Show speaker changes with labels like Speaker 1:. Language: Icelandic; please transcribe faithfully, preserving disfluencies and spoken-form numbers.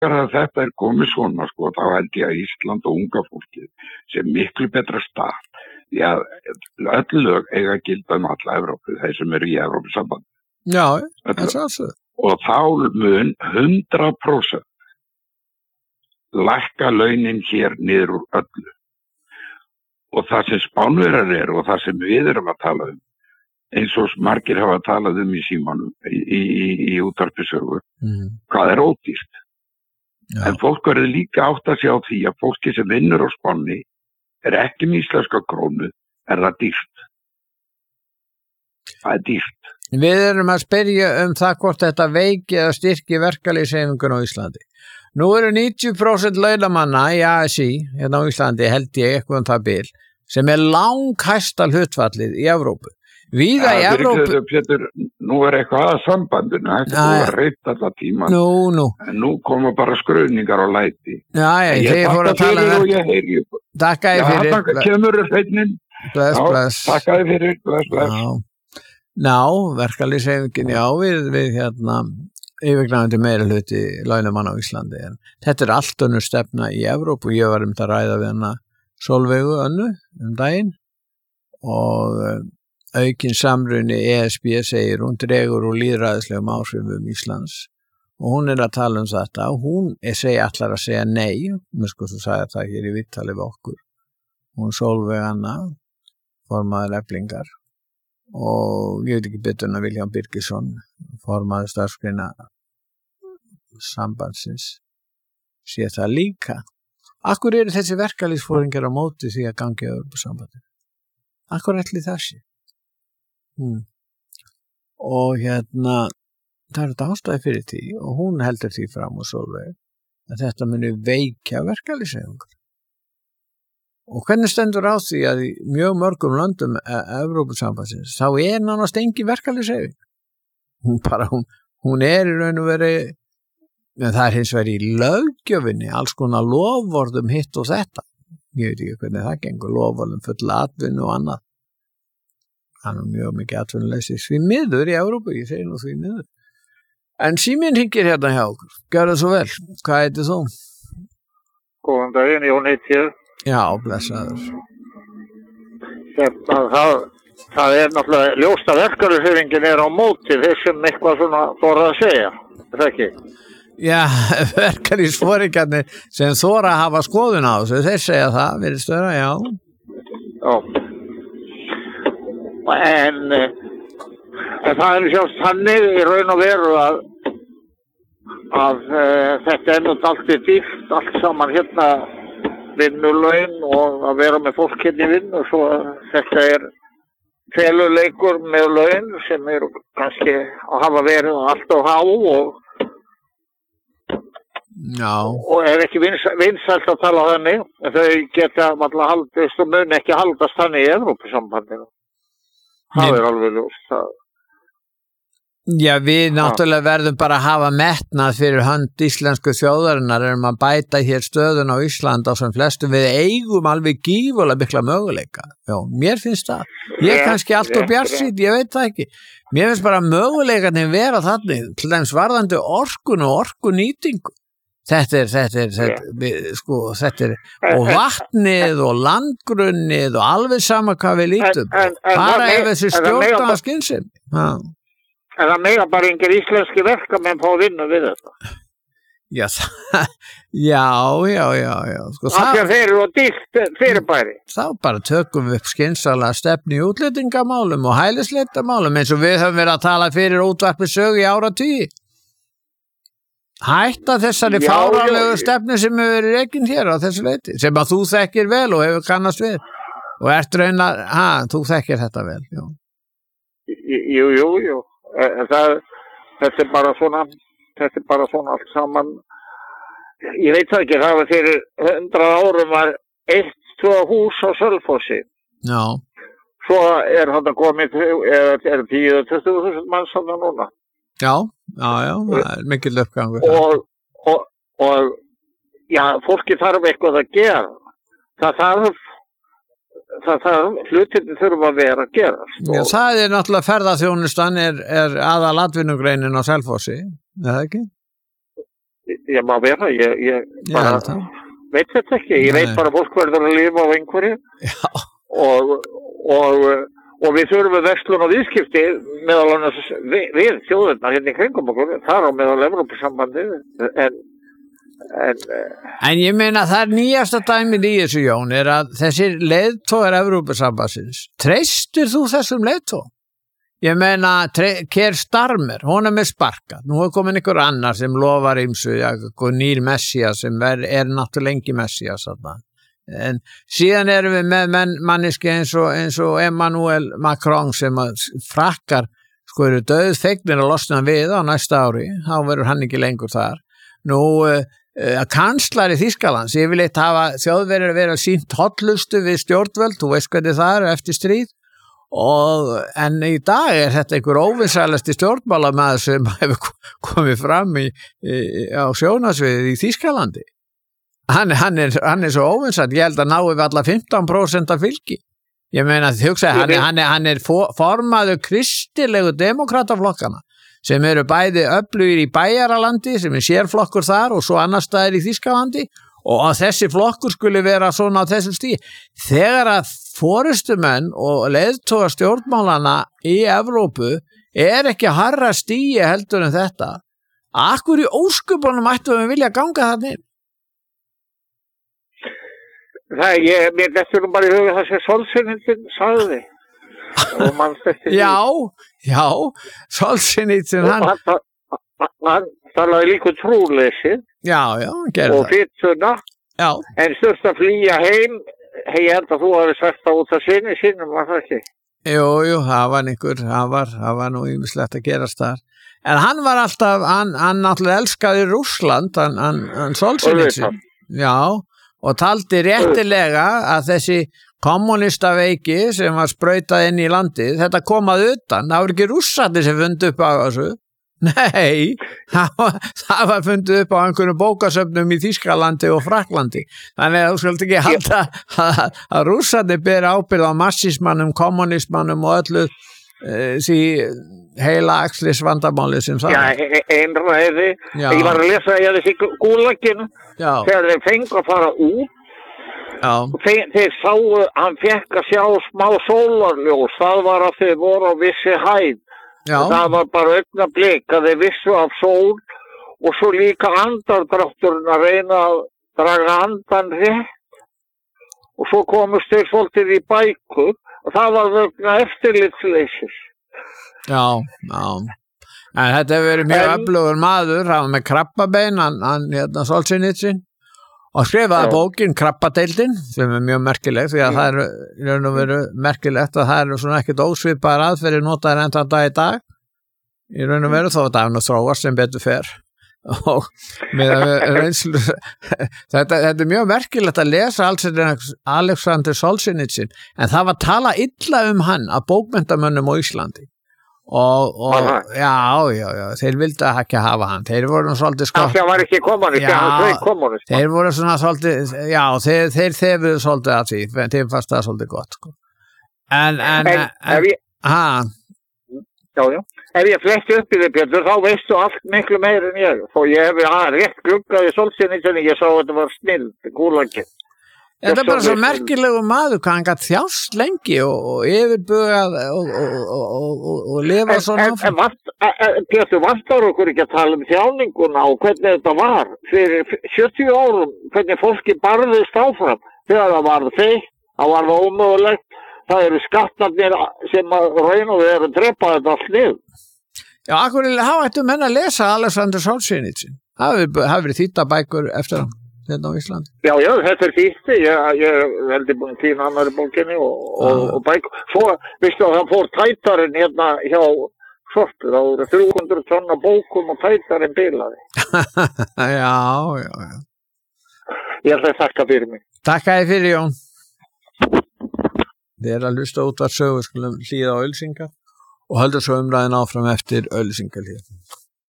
Speaker 1: þegar þetta er komið svona, sko, þá held ég að Ísland og unga fólkið sé miklu betra stað. Því að öll lög eiga að gilda um alla Evrópu, þeir sem eru í Evrópusambandi.
Speaker 2: Já, það er svo.
Speaker 1: Og þá mun hundrað prósent lækka launin hér niður úr öllu. Og það sem Spánverjar er og það sem við erum að tala um, eins og margir hafa talað um í símanum, í, í, í útvarpisögu, mm. hvað er ódýrt. Já. En fólk verður líka átt að sjá því að fólki sem vinnur á Spáni er ekki með íslenska krónu, er það dýrt. Það er dýrt.
Speaker 2: Við erum að spyrja um það hvort þetta veiki eða styrki verkalýðshreyfingun á Íslandi. Nú eru níutíu prósent launamanna í A S I, hérna á Íslandi held ég eitthvað um það bil, sem er langhæsta hlutfallið í Evrópu. Víða í Evrópu...
Speaker 1: Pétur, nú er eitthvað að sambandinu, þetta er að reyta alla tíma.
Speaker 2: Nú, nú.
Speaker 1: En nú koma bara skröningar á læti.
Speaker 2: Já, já, þeir fóru að tala um
Speaker 1: þetta.
Speaker 2: Takk að þið fyrir.
Speaker 1: Já, takk, kemur hreitnin.
Speaker 2: Bless, bless.
Speaker 1: Takk að þið fyrir, bless, bless.
Speaker 2: Já, ná, verkalýðshreyfingin, já, við, við hérna, yfirgnæfandi meira hluti launamanna á Íslandi. En þetta er allt önnur stefna í Evrópu. Ég var um þetta að ræða við hana Sólveigu Önnu um daginn og aukin samruni E S B segir hún dregur úr lýðræðislegum áhrifum Íslands og hún er að tala um þetta og hún er segja allar að segja nei, mér sko þú sagði það hér í viðtali við okkur, hún Sólveig Anna formaður Eflingar og ég veit ekki betur en að Vilhjálmur Birgisson formaður starfsgreina sambandsins sé það líka. Akkur eru þessi verkalýðsforingar á móti því að gangi á Evrópusambandinu? Akkur ætli það sé? Hmm. Og hérna það er þetta ástæði fyrir því og hún heldur því fram og Sólveig að þetta muni veikja verkalýðshreyfingar. Og hvernig stendur á því að í mjög mörgum löndum Evrópusambandsins þá er nánast engin verkalýðshreyfing. Hún bara, hún, hún er í raun og veri, en það er hins vegar í löggjöfinni, alls konar lofvorðum hitt og þetta. Ég veit ekki hvernig það gengur, lofvorðum fulla atvinnu og annað. Það er mjög mikið atvinnuleysi því miður í Evrópu, ég segi nú því miður. En síminn hringir hérna hjá okkur. Gjörðu svo vel. Hvað heitir þú?
Speaker 3: Góðan daginn, Jón heiti ég.
Speaker 2: Já, blessaður.
Speaker 3: Þetta, það, það er náttúrulega ljóst að verkalýðshreyfingin er á móti þessum eitthvað svona þora að segja, er það ekki?
Speaker 2: Já, verkalýðsforingarnir sem þora að hafa skoðun á þessu, þeir segja það, við erum störa, já.
Speaker 3: Já. En, en það er sjálfst þannig í raun og veru að, að uh, þetta er náttúrulega allt dýrt, allt saman hérna vinnulaun og að vera með fólk hérna í vinnu, svo þetta er feluleikur með laun sem eru kannski að hafa verið alltaf há og
Speaker 2: Já.
Speaker 3: og er ekki vinsælt að tala þannig, en þau geta alltaf haldist og mun ekki haldast þannig í Evrópusambandinu. Það er alveg ljóst það.
Speaker 2: Já, við náttúrulega verðum bara að hafa metnað fyrir hönd íslensku þjóðarinnar um að bæta hér stöðun á Ísland á sem flestum. Við eigum alveg gífulega mikla möguleika. Já, mér finnst það. Ég er kannski allt og bjartsýnn, ég veit það ekki. Mér finnst bara möguleikarnir vera þannig, til dæmis varðandi orkun og orkunýtingu. Þetta er, þetta er, þetta, við, sko, þetta er, og vatnið og landgrunnið og alveg sama hvað við lítum.
Speaker 3: En, en,
Speaker 2: bara
Speaker 3: en,
Speaker 2: ef þessi stjórn að skynsum.
Speaker 3: En það meira bara einhver íslenski verkamenn fá að vinna við þetta.
Speaker 2: Já, það, já, já, já, já. Sko,
Speaker 3: það er þeir eru á dýrt fyrirbæri.
Speaker 2: Þá bara tökum við upp skynsalega stefni í útlendingamálum og hælisleitamálum eins og við höfum verið að tala fyrir útvarpisögu í áratugi. Hætta þessari fáránlegu stefnu sem hefur verið rekin hér á þessu leiti, sem að þú þekkir vel og hefur kannast við. Og ert raun að, ha, þú þekkir þetta vel, já.
Speaker 3: Jú, jú, jú. Það, þetta er bara svona, þetta er bara svona allt saman. Ég veit það ekki, það var fyrir hundrað árum var eitt, tvö hús á Sölfossi.
Speaker 2: Já.
Speaker 3: Svo er þetta komið, er, er tíu, tuttugu þúsund manns þarna núna.
Speaker 2: Já, já, já, það er mikil uppgangur.
Speaker 3: Og, og, og, já, fólki þarf eitthvað að gera. Það þarf, það þarf, hlutinni þurfa að vera að gera.
Speaker 2: Já, það er náttúrulega ferðaþjónustan er, er aðal atvinnugreinin á Selfossi, er það ekki?
Speaker 3: ég má vera, ég, ég bara
Speaker 2: Já,
Speaker 3: veit þetta ekki, ég
Speaker 2: Nei.
Speaker 3: veit bara að fólk verður að lifa á einhverju
Speaker 2: já,
Speaker 3: og, og, og við þurfum verslun og viðskipti meðal annars við, við þjóðurnar hérna í kringum okkur, þar á meðal Evrópusambandi en, en
Speaker 2: en ég meina það er nýjasta dæmið í þessu Jón er að þessir leiðtogar Evrópusambandsins, treystir þú þessum leiðtogum? Ég meina, Keir Starmer, hún er með sparkað. Nú er komin ykkur annar sem lofar ýmsu, ja, nýr Messias sem er, er náttúrulega lengi Messias. Þarna. En síðan erum við með menn, manniski eins og, eins og Emmanuel Macron sem frakkar, sko eru döð þegnir að losna við á næsta ári, þá verður hann ekki lengur þar. Nú, uh, kanslari Þýskalands, ég vil eitt hafa þjóðverið vera sínt hotlustu við stjórnvöld, þú veist hvernig það er eftir stríð. Og, en í dag er þetta einhver óvinsælasti stjórnmálamaður sem hefur komið fram í, í, á sjónasviðið í Þýskalandi. Hann, hann, er, hann er svo óvinsæll, ég held að náu við alla fimmtán prósent af fylgi. Ég meina að hugsa, hann, hann er, hann er for, formaður kristilegu demokrataflokkana sem eru bæði öflugir í Bæjaralandi sem er sérflokkur þar og svo annar staðar í Þýskalandi og að þessi flokkur skuli vera svona á þessum stíi. Þegar að forystumenn og leiðtogar stjórnmálana í Evrópu er ekki að harra stíi heldur en þetta, akkur í óskupunum ættum við vilja ganga þarna inn?
Speaker 3: Það, ég, mér dettur nú bara í huga það sem Solzhenitsyn sagði og mannst eftir
Speaker 2: Já, já, Solzhenitsyn hann,
Speaker 3: hann, hann, hann talaði líka trúleysi
Speaker 2: já, já, hann gerði
Speaker 3: og
Speaker 2: það.
Speaker 3: fyrsuna
Speaker 2: Já,
Speaker 3: en styrst að flýja heim hei, ég held að þú hafi sagt það út af sinni sinnum, var það ekki?
Speaker 2: jú, jú, það var einhver, það var, það var nú ýmislegt að gerast þar. En hann var alltaf, hann, hann náttúrulega elskaði Rússland, hann, hann, hann Solzhenitsyn. Já, og taldi réttilega að þessi kommunista veiki sem var sprautað inn í landið, þetta kom að utan, það var ekki Rússarnir sem fundi upp á þessu. Nei, það var, það var fundið upp á einhverjum bókasöfnum í Þýskalandi og Frakklandi. Þannig að þú skalt ekki halda að, að Rússarnir bera ábyrgð á massísmannum, kommunismannum og öllu uh, því heila axlis vandamáli sem það.
Speaker 3: Já, einræði.
Speaker 2: Já.
Speaker 3: Ég var að lesa í þessi gúlaginu þegar þeir fengu að fara út.
Speaker 2: Já.
Speaker 3: Þeir, þeir sáu, hann fekk að sjá smá sólarljós, það var að þeir voru á vissi hæð.
Speaker 2: Já.
Speaker 3: Það var bara augnablik að þeir vissu af sól og svo líka andardrátturinn að reyna að draga andan rétt og svo komust þeir svolítið í bækur og það var vegna eftirlitsleysis.
Speaker 2: Já, já. En þetta hefur verið mjög öflugur maður, hann var með krabbabein, hann, hann hérna Solzhenitsyn og skrifaði
Speaker 3: Já.
Speaker 2: bókin Krabbadeildin sem er mjög merkileg því að það er í raun og veru merkilegt að það er svona ekkert ósvipaðar aðferðir notaðir enn þann dag í dag í raun og veru þó að það er nú þróast sem betur fer og með að reynslu þetta, þetta er mjög merkilegt að lesa Alexander Solzhenitsyn en það var tala illa um hann af bókmenntamönnum á Íslandi og, og já, já, já, þeir vildi ekki hafa hann, þeir voru svolítið sko
Speaker 3: Það var ekki kommunist,
Speaker 2: já,
Speaker 3: hann sveik kommunist.
Speaker 2: Þeir voru svona svolítið, já, þeir, þeir þefuðu svolítið að því, þeir fannst það svolítið gott sko. En, en,
Speaker 3: En,
Speaker 2: en
Speaker 3: ef ég,
Speaker 2: ha,
Speaker 3: já, já, ef ég fletti upp í þig, Björn, þá veistu allt miklu meir en ég. Þó ég hef að rétt gluggaði Solzhenitsyn, ég sá að þetta var snill, gúlaginn.
Speaker 2: þetta er bara svo merkilegu maður, hvað hann gætt þjást lengi og, og yfirbugað og, og, og, og, og lifa svona
Speaker 3: En, en vant, Björn, vantar okkur ekki að tala um þjáninguna og hvernig þetta var fyrir sjötíu árum, hvernig fólki barðist áfram þegar það var þeitt, það var það ómögulegt, það eru skattarnir sem að raun og veru drepa þetta allt niður.
Speaker 2: Já, akkur hafa ættu menn að lesa Alexander Solzhenitsyn, það hafi verið þýdda bækur eftir hann hérna á Íslandi.
Speaker 3: Já, já, þetta er þýtti, ég, ég er veldig búin tína annari bókinni og, og, og bækur. Svo, veistu að það fór tætarinn hérna hjá Sortu, það voru þrjú hundruð tonna bókum og tætarinn bilaði.
Speaker 2: já, já, já.
Speaker 3: Ég ætla að þakka fyrir mig.
Speaker 2: Takk að þið fyrir, Jón. Þið er að hlusta út að sögu, skulum hlýða á auglýsingar og höldu svo umræðin áfram eftir auglýsingar hér.